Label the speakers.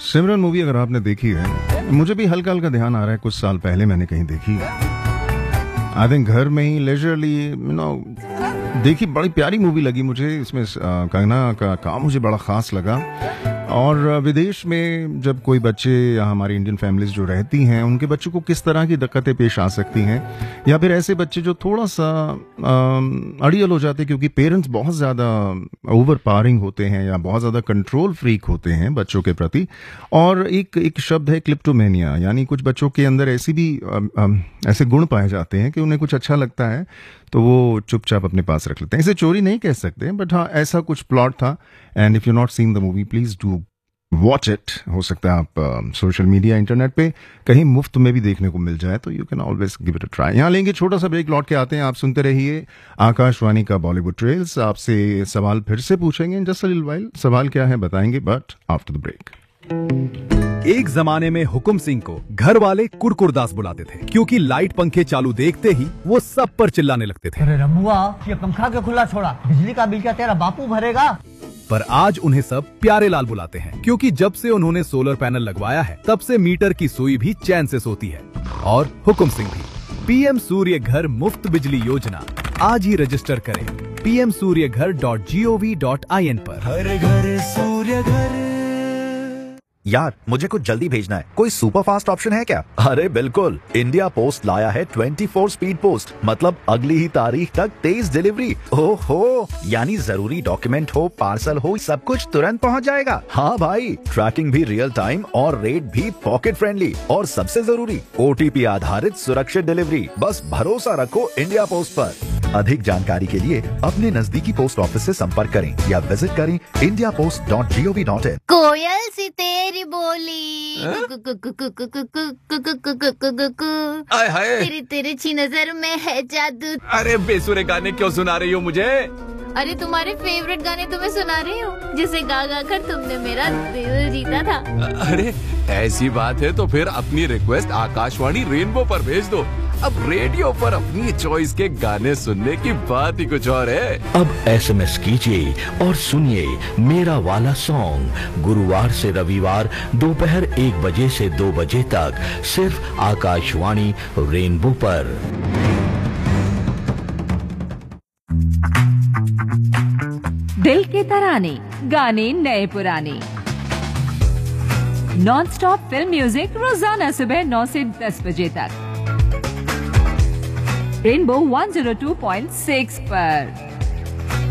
Speaker 1: सिमरन movie अगर आपने देखी है, मुझे भी हल्का हल्का ध्यान आ रहा है, कुछ साल पहले मैंने कहीं देखी। आई थिंक घर में ही लेजरली देखी। बड़ी प्यारी मूवी लगी मुझे। इसमें कंगना का काम मुझे बड़ा खास लगा। और विदेश में जब कोई बच्चे या हमारी इंडियन फैमिलीज जो रहती हैं, उनके बच्चों को किस तरह की दिक्कतें पेश आ सकती हैं, या फिर ऐसे बच्चे जो थोड़ा सा अड़ियल हो जाते हैं क्योंकि पेरेंट्स बहुत ज़्यादा ओवर पावरिंग होते हैं या बहुत ज़्यादा कंट्रोल फ्रीक होते हैं बच्चों के प्रति। और एक शब्द है क्लिप्टोमेनिया, यानी कुछ बच्चों के अंदर ऐसी भी ऐसे गुण पाए जाते हैं कि उन्हें कुछ अच्छा लगता है तो वो चुपचाप अपने पास रख लेते हैं। इसे चोरी नहीं कह सकते, बट हाँ, ऐसा कुछ प्लॉट था। And if you not seen the movie, please do watch it. हो सकता है आप सोशल मीडिया, इंटरनेट पे कहीं मुफ्त में भी देखने को मिल जाए, तो you can always give it a try. यहाँ लेंगे छोटा सा ब्रेक, लौट के आते हैं। आप सुनते रहिए आकाशवाणी का बॉलीवुड ट्रेल्स। आपसे सवाल फिर से पूछेंगे in just a little while. सवाल क्या है बताएंगे, बट आफ्टर द ब्रेक।
Speaker 2: एक जमाने में हुकुम सिंह को घर वाले कुरकुरदास बुलाते थे, क्योंकि लाइट पंखे चालू देखते ही वो सब पर चिल्लाने लगते थे।
Speaker 3: अरे रमुआ, ये पंखा क्यों खुला छोड़ा? बिजली का बिल क्या तेरा बापू भरेगा?
Speaker 2: पर आज उन्हें सब प्यारे लाल बुलाते हैं, क्योंकि जब से उन्होंने सोलर पैनल लगवाया है, तब से मीटर की सुई भी चैन से सोती है। और हुकुम सिंह भी। पीएम सूर्य घर मुफ्त बिजली योजना आज ही रजिस्टर करें pmsuryaghar.gov.in पर।
Speaker 4: हर घर सूर्य घर।
Speaker 5: यार, मुझे कुछ जल्दी भेजना है, कोई सुपर फास्ट ऑप्शन है क्या? अरे बिल्कुल, इंडिया पोस्ट लाया है 24 स्पीड पोस्ट, मतलब अगली ही तारीख तक तेज डिलीवरी। ओहो, यानी जरूरी डॉक्यूमेंट हो, पार्सल हो, सब कुछ तुरंत पहुंच जाएगा। हाँ भाई, ट्रैकिंग भी रियल टाइम और रेट भी पॉकेट फ्रेंडली, और सबसे जरूरी OTP आधारित सुरक्षित डिलीवरी। बस भरोसा रखो इंडिया पोस्ट पर। अधिक जानकारी के लिए अपने नजदीकी पोस्ट ऑफिस से संपर्क करें या विजिट करें indiapost.gov.in।
Speaker 6: कोयल सी तेरी बोली,
Speaker 7: आय हाय,
Speaker 6: तेरी तिरछी नजर में है जादू।
Speaker 7: अरे बेसुरे गाने क्यों सुना रही हो मुझे?
Speaker 6: अरे तुम्हारे फेवरेट गाने तुम्हें सुना रही हूँ, जिसे गा गा कर तुमने मेरा दिल जीता था।
Speaker 7: अरे ऐसी बात है तो फिर अपनी रिक्वेस्ट आकाशवाणी रेनबो पर भेज दो। अब रेडियो पर अपनी चॉइस के गाने सुनने की बात ही कुछ और है।
Speaker 4: अब SMS कीजिए और सुनिए मेरा वाला सॉन्ग, गुरुवार से रविवार दोपहर 1 बजे से 2 बजे तक, सिर्फ आकाशवाणी रेनबो पर।
Speaker 8: दिल के तराने, गाने नए पुराने, नॉन स्टॉप फिल्म म्यूजिक रोजाना सुबह 9 से 10 बजे तक, रेनबो 102.6 पर।